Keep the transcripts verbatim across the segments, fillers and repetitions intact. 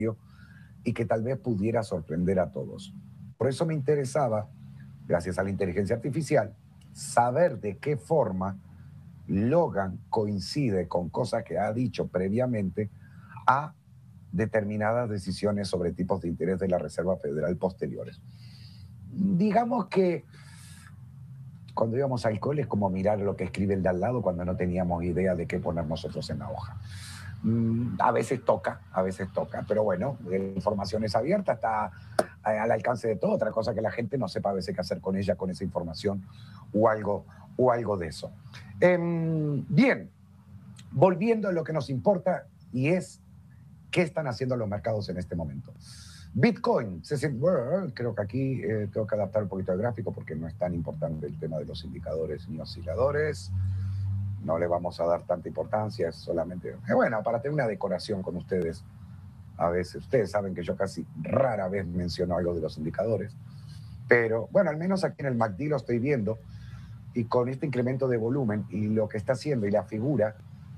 y que tal vez pudiera sorprender a todos. Por eso me interesaba, gracias a la inteligencia artificial, saber de qué forma Logan coincide con cosas que ha dicho previamente a determinadas decisiones sobre tipos de interés de la Reserva Federal posteriores. Digamos que cuando íbamos al cole es como mirar lo que escribe el de al lado cuando no teníamos idea de qué poner nosotros en la hoja. Mm, a veces toca, a veces toca, pero bueno, la información es abierta, está al alcance de todo. Otra cosa que la gente no sepa a veces qué hacer con ella, con esa información o algo, o algo de eso. Eh, bien, volviendo a lo que nos importa y es qué están haciendo los mercados en este momento. Bitcoin, bueno, creo que aquí eh, tengo que adaptar un poquito el gráfico porque no es tan importante el tema de los indicadores ni osciladores. No le vamos a dar tanta importancia, es solamente, eh, bueno, para tener una decoración con ustedes. A veces, ustedes saben que yo casi rara vez menciono algo de los indicadores, pero bueno, al menos aquí en el M A C D lo estoy viendo y con este incremento de volumen y lo que está haciendo y la figura,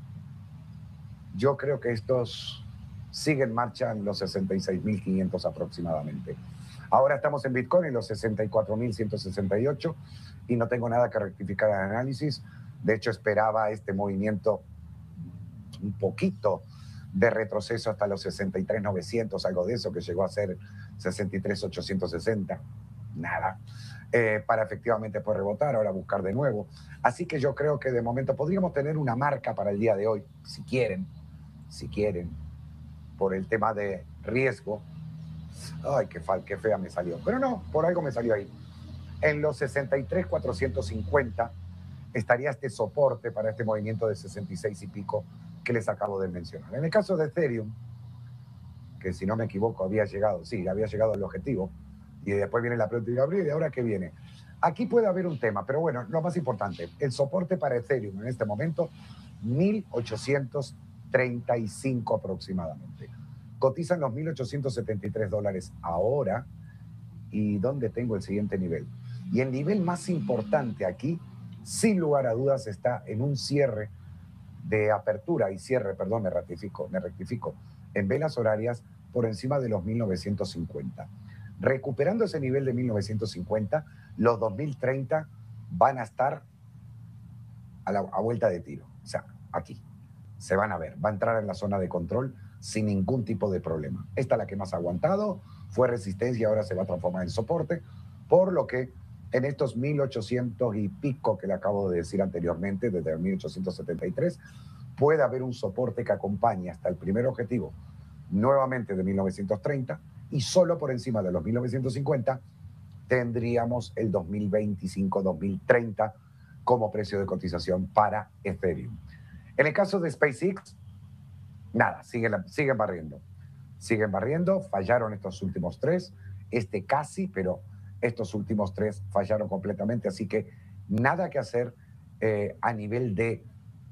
yo creo que estos siguen en marcha en los sesenta y seis mil quinientos aproximadamente. Ahora estamos en Bitcoin en los sesenta y cuatro mil ciento sesenta y ocho y no tengo nada que rectificar en el análisis. De hecho, esperaba este movimiento un poquito de retroceso hasta los sesenta y tres mil novecientos, algo de eso, que llegó a ser sesenta y tres mil ochocientos sesenta. Nada. Eh, para efectivamente después rebotar, ahora buscar de nuevo. Así que yo creo que de momento podríamos tener una marca para el día de hoy, si quieren, si quieren, por el tema de riesgo. Ay, qué, fa qué fea me salió. Pero no, por algo me salió ahí. En los sesenta y tres mil cuatrocientos cincuenta estaría este soporte para este movimiento de sesenta y seis y pico que les acabo de mencionar. En el caso de Ethereum, que si no me equivoco había llegado, sí, había llegado al objetivo, y después viene la pregunta de Gabriel, ¿y ahora qué viene? Aquí puede haber un tema, pero bueno, lo más importante, el soporte para Ethereum en este momento, mil ochocientos treinta y cinco aproximadamente. Cotizan los mil ochocientos setenta y tres dólares ahora. ¿Y dónde tengo el siguiente nivel? Y el nivel más importante aquí, sin lugar a dudas, está en un cierre de apertura y cierre, perdón, me rectifico, me rectifico, en velas horarias por encima de los mil novecientos cincuenta. Recuperando ese nivel de mil novecientos cincuenta, los dos mil treinta van a estar a, la, a vuelta de tiro. O sea, aquí. Se van a ver. Va a entrar en la zona de control sin ningún tipo de problema. Esta es la que más ha aguantado, fue resistencia y ahora se va a transformar en soporte, por lo que en estos mil ochocientos y pico que le acabo de decir anteriormente, desde el mil ochocientos setenta y tres, puede haber un soporte que acompañe hasta el primer objetivo, nuevamente de mil novecientos treinta, y solo por encima de los mil novecientos cincuenta tendríamos el dos mil veinticinco dos mil treinta como precio de cotización para Ethereum. En el caso de SpaceX, nada, siguen, siguen barriendo. Siguen barriendo, fallaron estos últimos tres, este casi, pero estos últimos tres fallaron completamente, así que nada que hacer eh, a nivel de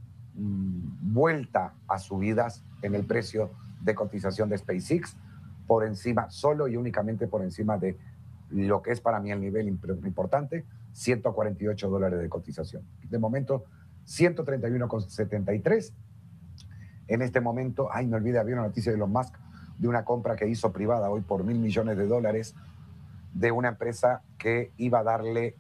mmm, vuelta a subidas en el precio de cotización de SpaceX, por encima, solo y únicamente por encima de lo que es para mí el nivel importante, ciento cuarenta y ocho dólares de cotización. De momento, ciento treinta y uno con setenta y tres. En este momento, ay, me olvidé, había una noticia de Elon Musk de una compra que hizo privada hoy por mil millones de dólares de una empresa que iba a darle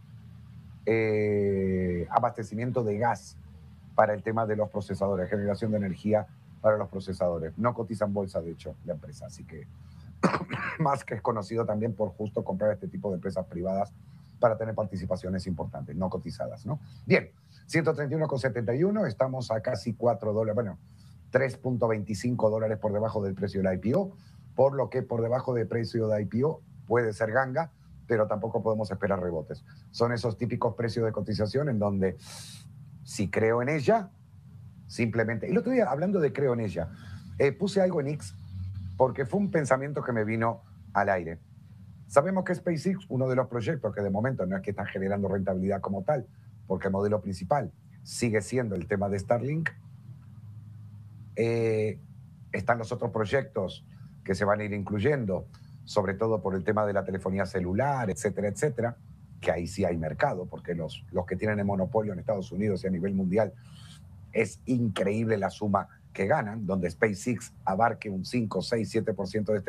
eh, abastecimiento de gas para el tema de los procesadores, generación de energía para los procesadores. No cotiza en bolsa, de hecho, la empresa, así que Musk es conocido también por justo comprar este tipo de empresas privadas para tener participaciones importantes, no cotizadas, ¿no? Bien, ciento treinta y uno con setenta y uno, estamos a casi cuatro dólares, bueno, tres punto veinticinco dólares por debajo del precio del I P O, por lo que por debajo del precio de I P O puede ser ganga, pero tampoco podemos esperar rebotes. Son esos típicos precios de cotización en donde si creo en ella, simplemente... Y el otro día, hablando de creo en ella, eh, puse algo en X porque fue un pensamiento que me vino al aire. Sabemos que SpaceX, uno de los proyectos que de momento no es que están generando rentabilidad como tal, porque el modelo principal sigue siendo el tema de Starlink, eh, están los otros proyectos que se van a ir incluyendo, sobre todo por el tema de la telefonía celular, etcétera, etcétera, que ahí sí hay mercado, porque los, los que tienen el monopolio en Estados Unidos y a nivel mundial, es increíble la suma que ganan, donde SpaceX abarque un cinco, seis, siete por ciento de este